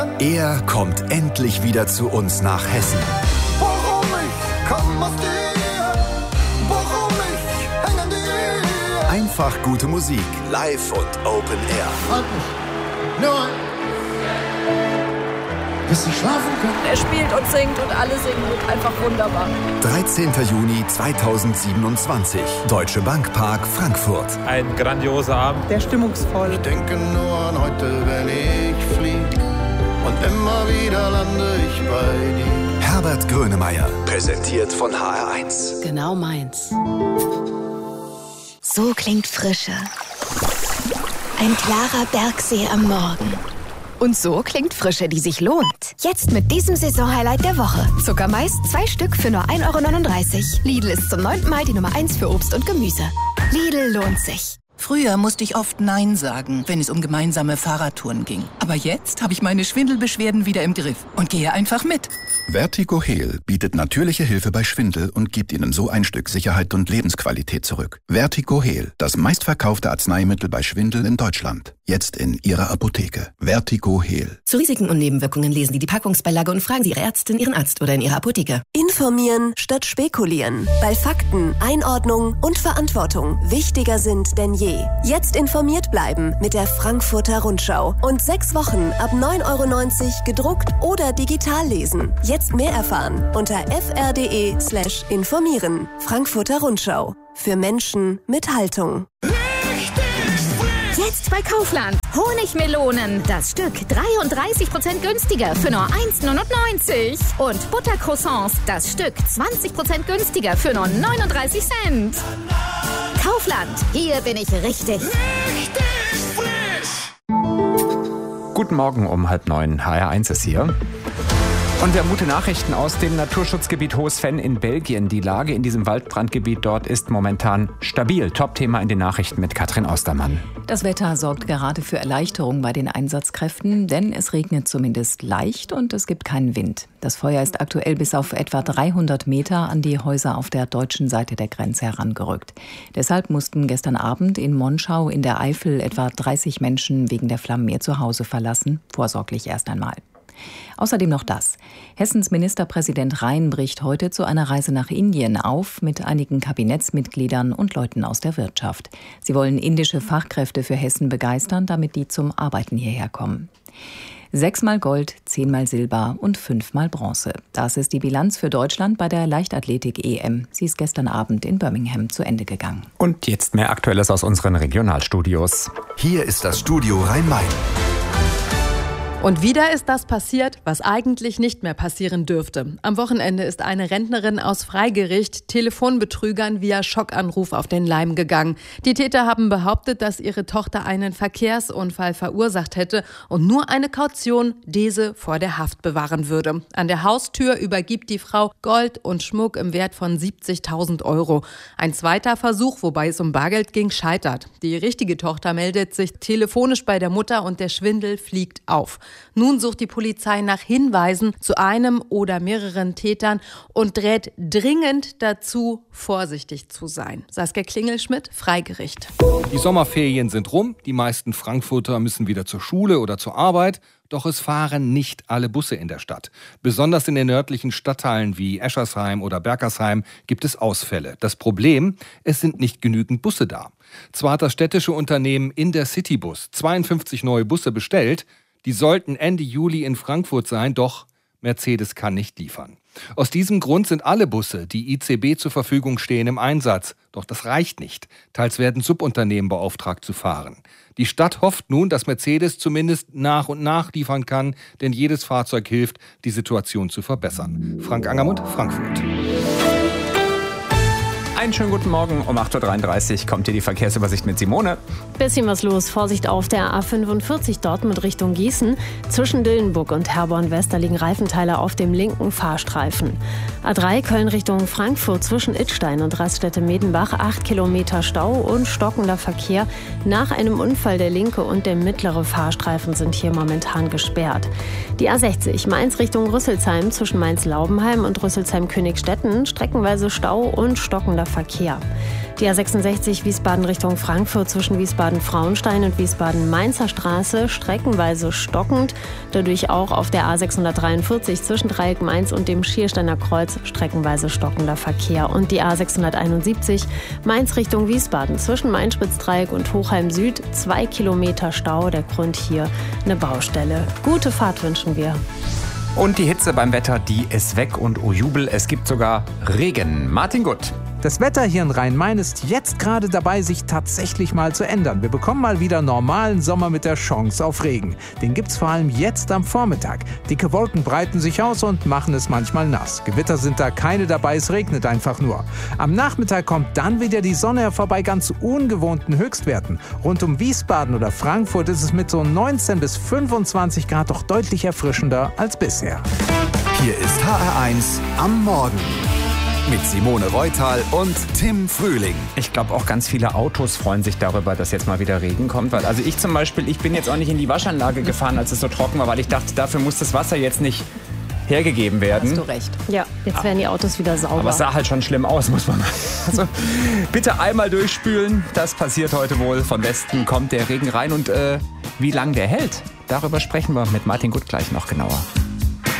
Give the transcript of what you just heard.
Er kommt endlich wieder zu uns nach Hessen. Warum ich komm aus dir, warum ich häng an dir. Einfach gute Musik, live und Open Air. Halt mich, nur bis ich schlafen kann. Er spielt und singt und alle singen und einfach wunderbar. 13. Juni 2027, Deutsche Bank Park, Frankfurt. Ein grandioser Abend. Der stimmungsvoll. Ich denke nur an heute, wenn ich flieg. Und immer wieder lande ich bei dir. Herbert Grönemeyer, präsentiert von HR1. Genau meins. So klingt Frische. Ein klarer Bergsee am Morgen. Und so klingt Frische, die sich lohnt. Jetzt mit diesem Saisonhighlight der Woche. Zuckermais 2 Stück für nur 1,39 €. Lidl ist zum 9. Mal die Nummer 1 für Obst und Gemüse. Lidl lohnt sich. Früher musste ich oft Nein sagen, wenn es um gemeinsame Fahrradtouren ging. Aber jetzt habe ich meine Schwindelbeschwerden wieder im Griff und gehe einfach mit. Vertigo Heal bietet natürliche Hilfe bei Schwindel und gibt Ihnen so ein Stück Sicherheit und Lebensqualität zurück. Vertigo Heal, das meistverkaufte Arzneimittel bei Schwindel in Deutschland. Jetzt in Ihrer Apotheke. Vertigo Heal. Zu Risiken und Nebenwirkungen lesen Sie die Packungsbeilage und fragen Sie Ihre Ärztin, Ihren Arzt oder in Ihrer Apotheke. Informieren statt spekulieren. Weil Fakten, Einordnung und Verantwortung wichtiger sind denn je. Jetzt informiert bleiben mit der Frankfurter Rundschau. Und 6 Wochen ab 9,90 € gedruckt oder digital lesen. Jetzt mehr erfahren unter fr.de/informieren. Frankfurter Rundschau. Für Menschen mit Haltung. Jetzt bei Kaufland. Honigmelonen. Das Stück 33% günstiger für nur 1,99 €. Und Buttercroissants. Das Stück 20% günstiger für nur 39 Cent. Kaufland. Hier bin ich richtig. Guten Morgen um 8:30. HR1 ist hier. Und wir haben gute Nachrichten aus dem Naturschutzgebiet Hohes Venn in Belgien. Die Lage in diesem Waldbrandgebiet dort ist momentan stabil. Top-Thema in den Nachrichten mit Katrin Ostermann. Das Wetter sorgt gerade für Erleichterung bei den Einsatzkräften, denn es regnet zumindest leicht und es gibt keinen Wind. Das Feuer ist aktuell bis auf etwa 300 Meter an die Häuser auf der deutschen Seite der Grenze herangerückt. Deshalb mussten gestern Abend in Monschau in der Eifel etwa 30 Menschen wegen der Flammen ihr Zuhause verlassen, vorsorglich erst einmal. Außerdem noch das. Hessens Ministerpräsident Rhein bricht heute zu einer Reise nach Indien auf mit einigen Kabinettsmitgliedern und Leuten aus der Wirtschaft. Sie wollen indische Fachkräfte für Hessen begeistern, damit die zum Arbeiten hierher kommen. 6-mal Gold, 10-mal Silber und 5-mal Bronze. Das ist die Bilanz für Deutschland bei der Leichtathletik-EM. Sie ist gestern Abend in Birmingham zu Ende gegangen. Und jetzt mehr Aktuelles aus unseren Regionalstudios. Hier ist das Studio Rhein-Main. Und wieder ist das passiert, was eigentlich nicht mehr passieren dürfte. Am Wochenende ist eine Rentnerin aus Freigericht Telefonbetrügern via Schockanruf auf den Leim gegangen. Die Täter haben behauptet, dass ihre Tochter einen Verkehrsunfall verursacht hätte und nur eine Kaution diese vor der Haft bewahren würde. An der Haustür übergibt die Frau Gold und Schmuck im Wert von 70.000 €. Ein zweiter Versuch, wobei es um Bargeld ging, scheitert. Die richtige Tochter meldet sich telefonisch bei der Mutter und der Schwindel fliegt auf. Nun sucht die Polizei nach Hinweisen zu einem oder mehreren Tätern und rät dringend dazu, vorsichtig zu sein. Saskia Klingelschmidt, Freigericht. Die Sommerferien sind rum, die meisten Frankfurter müssen wieder zur Schule oder zur Arbeit, doch es fahren nicht alle Busse in der Stadt. Besonders in den nördlichen Stadtteilen wie Eschersheim oder Bergersheim gibt es Ausfälle. Das Problem, es sind nicht genügend Busse da. Zwar hat das städtische Unternehmen Intercitybus 52 neue Busse bestellt, die sollten Ende Juli in Frankfurt sein, doch Mercedes kann nicht liefern. Aus diesem Grund sind alle Busse, die ICB zur Verfügung stehen, im Einsatz. Doch das reicht nicht. Teils werden Subunternehmen beauftragt zu fahren. Die Stadt hofft nun, dass Mercedes zumindest nach und nach liefern kann, denn jedes Fahrzeug hilft, die Situation zu verbessern. Frank Angermund, Frankfurt. Einen schönen guten Morgen. Um 8:33 Uhr kommt hier die Verkehrsübersicht mit Simone. Bisschen was los. Vorsicht auf der A45 Dortmund Richtung Gießen. Zwischen Dillenburg und Herborn-West liegen Reifenteile auf dem linken Fahrstreifen. A3 Köln Richtung Frankfurt zwischen Idstein und Raststätte-Medenbach 8 Kilometer Stau und stockender Verkehr. Nach einem Unfall der linke und der mittlere Fahrstreifen sind hier momentan gesperrt. Die A60 Mainz Richtung Rüsselsheim zwischen Mainz-Laubenheim und Rüsselsheim-Königstetten streckenweise Stau und stockender Verkehr. Die A66 Wiesbaden Richtung Frankfurt zwischen Wiesbaden-Frauenstein und Wiesbaden-Mainzer Straße streckenweise stockend. Dadurch auch auf der A643 zwischen Dreieck Mainz und dem Schiersteiner Kreuz streckenweise stockender Verkehr. Und die A671 Mainz Richtung Wiesbaden zwischen Main-Spitz-Dreieck und Hochheim Süd 2 Kilometer Stau. Der Grund hier eine Baustelle. Gute Fahrt wünschen wir. Und die Hitze beim Wetter, die ist weg und oh Jubel, es gibt sogar Regen. Martin Gutt. Das Wetter hier in Rhein-Main ist jetzt gerade dabei, sich tatsächlich mal zu ändern. Wir bekommen mal wieder normalen Sommer mit der Chance auf Regen. Den gibt's vor allem jetzt am Vormittag. Dicke Wolken breiten sich aus und machen es manchmal nass. Gewitter sind da keine dabei, es regnet einfach nur. Am Nachmittag kommt dann wieder die Sonne hervor bei ganz ungewohnten Höchstwerten. Rund um Wiesbaden oder Frankfurt ist es mit so 19 bis 25 Grad doch deutlich erfrischender als bisher. Hier ist HR1 am Morgen. Mit Simone Reutal und Tim Frühling. Ich glaube auch ganz viele Autos freuen sich darüber, dass jetzt mal wieder Regen kommt. Weil, also ich zum Beispiel, ich bin jetzt auch nicht in die Waschanlage gefahren, als es so trocken war, weil ich dachte, dafür muss das Wasser jetzt nicht hergegeben werden. Hast du recht. Ja, jetzt werden die Autos wieder sauber. Aber es sah halt schon schlimm aus, muss man mal. Also bitte einmal durchspülen. Das passiert heute wohl. Von Westen kommt der Regen rein. Und wie lang der hält, darüber sprechen wir mit Martin Gutt gleich noch genauer.